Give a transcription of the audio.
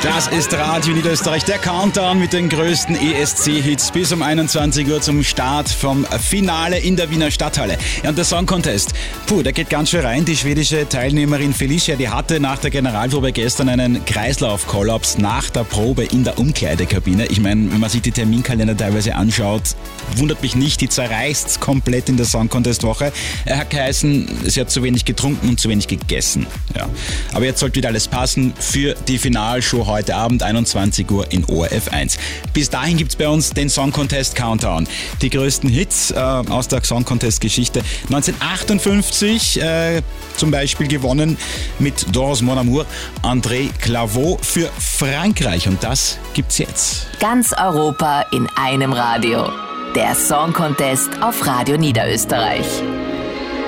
Das ist Radio Niederösterreich, der Countdown mit den größten ESC-Hits bis um 21 Uhr zum Start vom Finale in der Wiener Stadthalle. Ja, und der Song Contest, der geht ganz schön rein. Die schwedische Teilnehmerin Felicia, die hatte nach der Generalprobe gestern einen Kreislaufkollaps nach der Probe in der Umkleidekabine. Ich meine, wenn man sich die Terminkalender teilweise anschaut, wundert mich nicht, die zerreißt komplett in der Song Contest-Woche. Er hat geheißen, sie hat zu wenig getrunken und zu wenig gegessen. Ja. Aber jetzt sollte wieder alles passen für die Finalshow heute Abend, 21 Uhr in ORF 1. Bis dahin gibt's bei uns den Song Contest Countdown. Die größten Hits aus der Song Contest Geschichte. 1958 zum Beispiel gewonnen mit Danse Mon Amour André Claveau für Frankreich. Und das gibt's jetzt. Ganz Europa in einem Radio. Der Song Contest auf Radio Niederösterreich.